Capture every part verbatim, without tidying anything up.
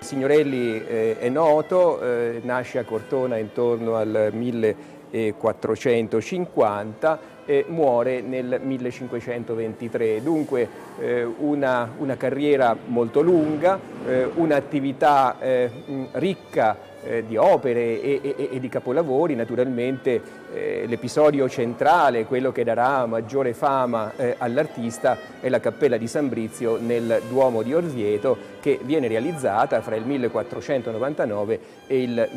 Signorelli eh, è noto, eh, nasce a Cortona intorno al millequattrocentocinquanta e muore nel millecinquecentoventitré, dunque eh, una, una carriera molto lunga, eh, un'attività eh, ricca eh, di opere e, e, e di capolavori. Naturalmente eh, l'episodio centrale, quello che darà maggiore fama eh, all'artista, è la Cappella di San Brizio nel Duomo di Orvieto, che viene realizzata fra il millequattrocentonovantanove e il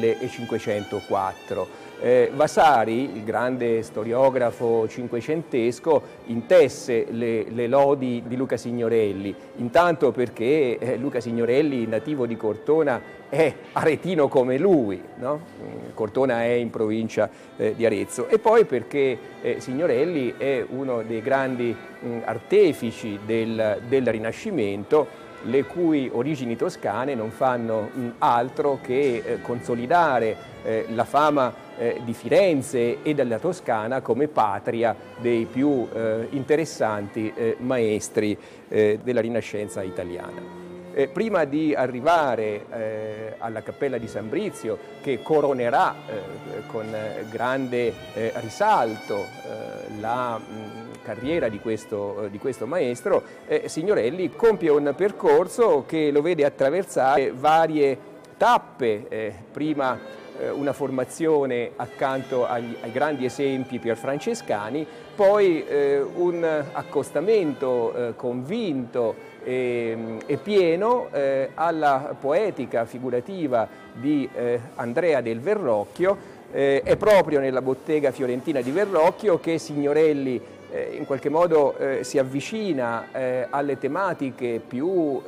millecinquecentoquattro. Eh, Vasari, il grande storiografo cinquecentesco, intesse le, le lodi di Luca Signorelli, intanto perché eh, Luca Signorelli, nativo di Cortona, è aretino come lui, no? Cortona è in provincia eh, di Arezzo, e poi perché eh, Signorelli è uno dei grandi mh, artefici del, del Rinascimento, le cui origini toscane non fanno mh, altro che eh, consolidare eh, la fama eh, di Firenze e della Toscana come patria dei più eh, interessanti eh, maestri eh, della Rinascenza italiana. Eh, prima di arrivare eh, alla Cappella di San Brizio, che coronerà eh, con grande eh, risalto eh, la mh, carriera di questo, eh, di questo maestro, eh, Signorelli compie un percorso che lo vede attraversare varie tappe, eh, prima eh, una formazione accanto agli, ai grandi esempi pierfrancescani, poi eh, un accostamento eh, convinto e, e pieno eh, alla poetica figurativa di eh, Andrea del Verrocchio. Eh, è proprio nella bottega fiorentina di Verrocchio che Signorelli eh, in qualche modo eh, si avvicina eh, alle tematiche più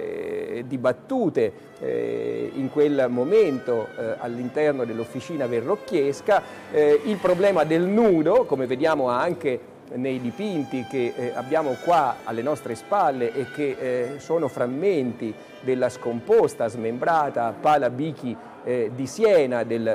eh, dibattute eh, in quel momento eh, all'interno dell'officina verrocchiesca. Eh, il problema del nudo, come vediamo anche nei dipinti che eh, abbiamo qua alle nostre spalle e che eh, sono frammenti della scomposta, smembrata Pala Bichi eh, di Siena del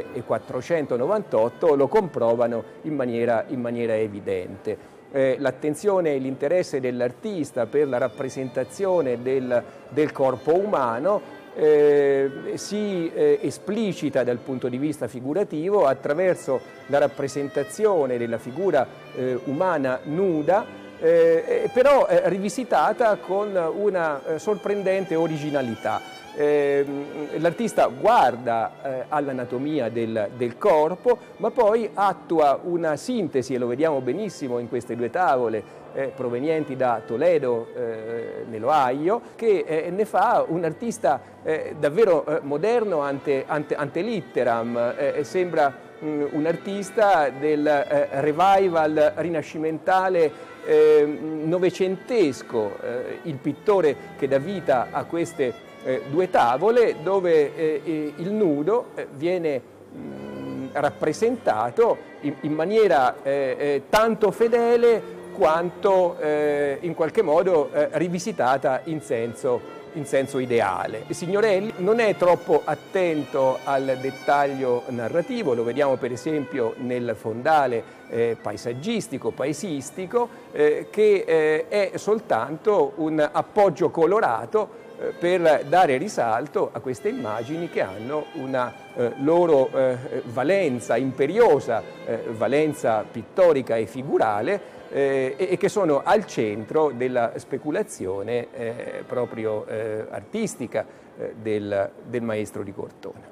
millequattrocentonovantotto, lo comprovano in maniera, in maniera evidente. Eh, l'attenzione e l'interesse dell'artista per la rappresentazione del, del corpo umano Eh, si eh, esplicita dal punto di vista figurativo attraverso la rappresentazione della figura eh, umana nuda, eh, però eh, rivisitata con una eh, sorprendente originalità. Eh, l'artista guarda eh, all'anatomia del, del corpo, ma poi attua una sintesi, e lo vediamo benissimo in queste due tavole eh, provenienti da Toledo eh, nell'Ohio, che eh, ne fa un artista eh, davvero eh, moderno ante, ante, ante litteram. Eh, sembra mh, un artista del eh, revival rinascimentale eh, novecentesco, eh, il pittore che dà vita a queste Eh, due tavole dove eh, il nudo eh, viene mh, rappresentato in, in maniera eh, eh, tanto fedele quanto eh, in qualche modo eh, rivisitata in senso, in senso ideale. Signorelli non è troppo attento al dettaglio narrativo, lo vediamo per esempio nel fondale eh, paesaggistico, paesistico, eh, che eh, è soltanto un appoggio colorato per dare risalto a queste immagini che hanno una eh, loro eh, valenza imperiosa, eh, valenza pittorica e figurale, eh, e, e che sono al centro della speculazione eh, proprio eh, artistica eh, del, del maestro di Cortona.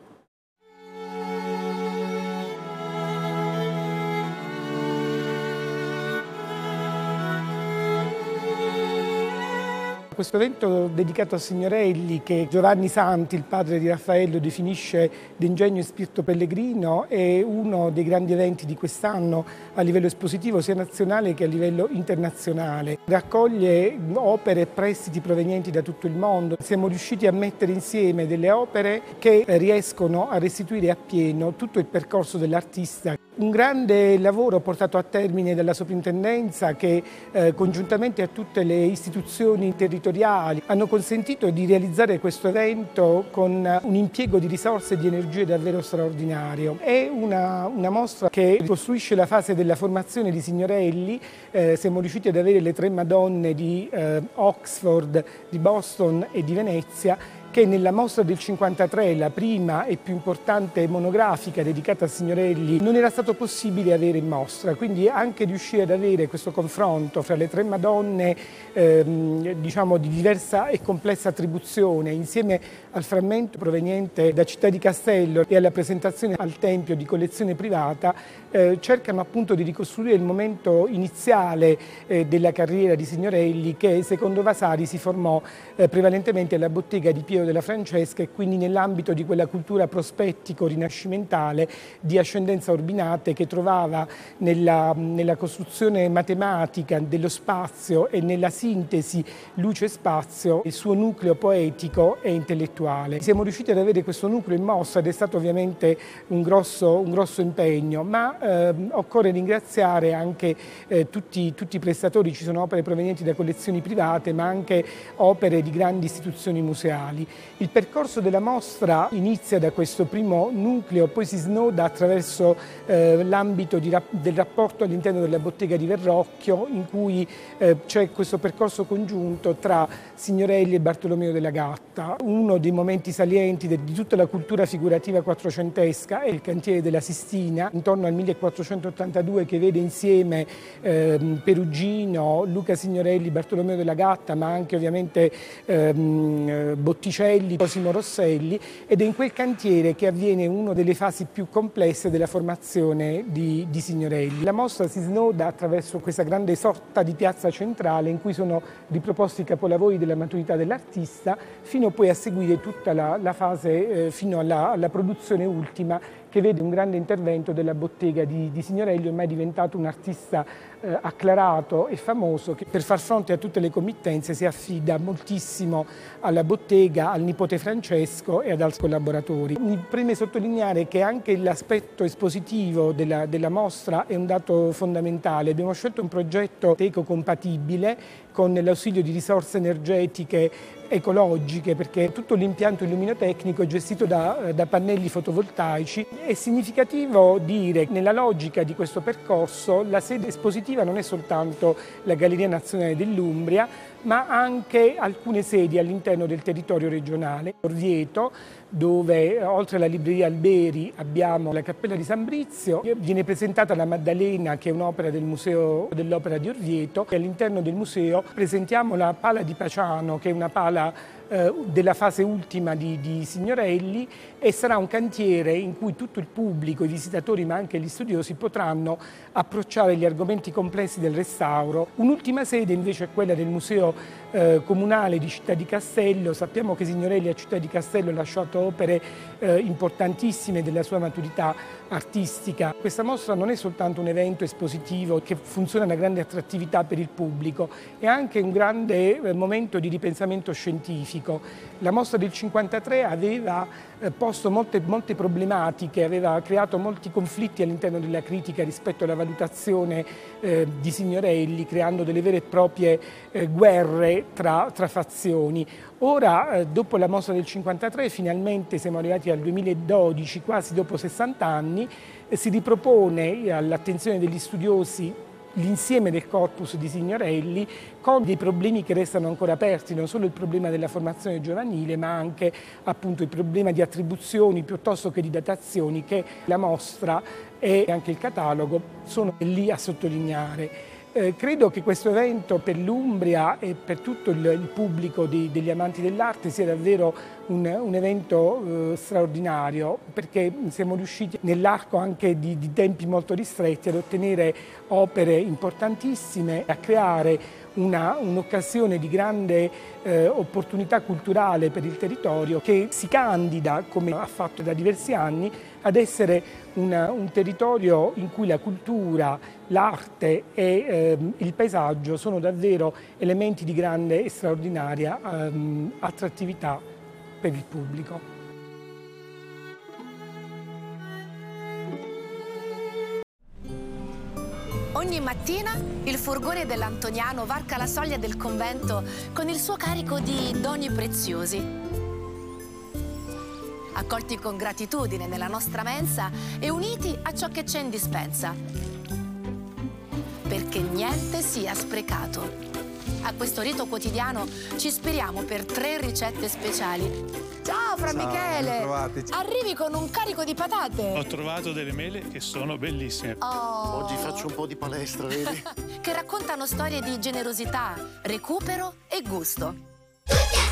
Questo evento dedicato a Signorelli, che Giovanni Santi, il padre di Raffaello, definisce d'ingegno e spirito pellegrino, è uno dei grandi eventi di quest'anno a livello espositivo sia nazionale che a livello internazionale. Raccoglie opere e prestiti provenienti da tutto il mondo. Siamo riusciti a mettere insieme delle opere che riescono a restituire appieno tutto il percorso dell'artista. Un grande lavoro portato a termine dalla soprintendenza che eh, congiuntamente a tutte le istituzioni territoriali hanno consentito di realizzare questo evento con un impiego di risorse e di energie davvero straordinario. È una, una mostra che ricostruisce la fase della formazione di Signorelli. Eh, siamo riusciti ad avere le tre Madonne di eh, Oxford, di Boston e di Venezia, che nella mostra del cinquantatré, la prima e più importante monografica dedicata a Signorelli, non era stato possibile avere in mostra, quindi anche riuscire ad avere questo confronto fra le tre Madonne ehm, diciamo di diversa e complessa attribuzione insieme al frammento proveniente da Città di Castello e alla presentazione al Tempio di collezione privata eh, cercano appunto di ricostruire il momento iniziale eh, della carriera di Signorelli, che secondo Vasari si formò eh, prevalentemente alla bottega di Piero della Francesca e quindi nell'ambito di quella cultura prospettico-rinascimentale di ascendenza Orbinate che trovava nella, nella costruzione matematica dello spazio e nella sintesi luce-spazio il suo nucleo poetico e intellettuale. Siamo riusciti ad avere questo nucleo in mostra ed è stato ovviamente un grosso, un grosso impegno, ma ehm, occorre ringraziare anche eh, tutti, tutti i prestatori. Ci sono opere provenienti da collezioni private ma anche opere di grandi istituzioni museali. Il percorso della mostra inizia da questo primo nucleo, poi si snoda attraverso eh, l'ambito di, del rapporto all'interno della bottega di Verrocchio, in cui eh, c'è questo percorso congiunto tra Signorelli e Bartolomeo della Gatta. Uno dei momenti salienti de, di tutta la cultura figurativa quattrocentesca è il cantiere della Sistina, intorno al millequattrocentottantadue, che vede insieme eh, Perugino, Luca Signorelli, Bartolomeo della Gatta, ma anche ovviamente ehm, Botticelli, Cosimo Rosselli, ed è in quel cantiere che avviene una delle fasi più complesse della formazione di, di Signorelli. La mostra si snoda attraverso questa grande sorta di piazza centrale in cui sono riproposti i capolavori della maturità dell'artista, fino poi a seguire tutta la, la fase eh, fino alla, alla produzione ultima, che vede un grande intervento della bottega di, di Signorelli, ormai diventato un artista eh, acclarato e famoso, che per far fronte a tutte le committenze si affida moltissimo alla bottega, al nipote Francesco e ad altri collaboratori. Mi preme sottolineare che anche l'aspetto espositivo della, della mostra è un dato fondamentale. Abbiamo scelto un progetto ecocompatibile con l'ausilio di risorse energetiche ecologiche, perché tutto l'impianto illuminotecnico è gestito da, da pannelli fotovoltaici. È significativo dire che nella logica di questo percorso la sede espositiva non è soltanto la Galleria Nazionale dell'Umbria, ma anche alcune sedi all'interno del territorio regionale. Orvieto, dove oltre alla libreria Alberi abbiamo la Cappella di San Brizio, viene presentata la Maddalena, che è un'opera del Museo dell'Opera di Orvieto, e all'interno del museo presentiamo la Pala di Paciano, che è una pala eh, della fase ultima di, di Signorelli, e sarà un cantiere in cui tutto il pubblico, i visitatori ma anche gli studiosi potranno approcciare gli argomenti complessi del restauro. Un'ultima sede invece è quella del Museo eh, Comunale di Città di Castello. Sappiamo che Signorelli a Città di Castello ha lasciato opere eh, importantissime della sua maturità artistica. Questa mostra non è soltanto un evento espositivo che funziona una grande attrattività per il pubblico, è anche un grande eh, momento di ripensamento scientifico. La mostra del cinquantatré aveva eh, posto molte, molte problematiche, aveva creato molti conflitti all'interno della critica rispetto alla valutazione eh, di Signorelli, creando delle vere e proprie eh, guerre tra, tra fazioni. Ora, eh, dopo la mostra del cinquantatré, finalmente siamo arrivati al duemiladodici, quasi dopo sessanta anni, eh, si ripropone all'attenzione degli studiosi l'insieme del corpus di Signorelli, con dei problemi che restano ancora aperti, non solo il problema della formazione giovanile, ma anche appunto il problema di attribuzioni piuttosto che di datazioni, che la mostra e anche il catalogo sono lì a sottolineare. Eh, credo che questo evento per l'Umbria e per tutto il, il pubblico di, degli amanti dell'arte sia davvero un, un evento eh, straordinario, perché siamo riusciti nell'arco anche di, di tempi molto ristretti ad ottenere opere importantissime, a creare una, un'occasione di grande eh, opportunità culturale per il territorio, che si candida, come ha fatto da diversi anni, ad essere una, un territorio in cui la cultura, l'arte e eh, il paesaggio sono davvero elementi di grande e straordinaria ehm, attrattività per il pubblico. Ogni mattina il furgone dell'Antoniano varca la soglia del convento con il suo carico di doni preziosi. Accolti con gratitudine nella nostra mensa e uniti a ciò che c'è in dispensa, perché niente sia sprecato. A questo rito quotidiano ci ispiriamo per tre ricette speciali. Ciao Fra Ciao, Michele! ben trovati. Arrivi con un carico di patate. Ho trovato delle mele che sono bellissime. Oh. Oggi faccio un po' di palestra, vedi? Che raccontano storie di generosità, recupero e gusto.